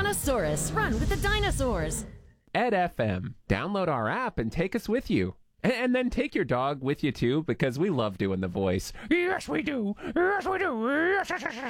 Tyrannosaurus, run with the dinosaurs. Ed FM. Download our app and take us with you. And then take your dog with you too, because we love doing the voice. Yes, we do. Yes, we do. Yes, yes, yes, yes.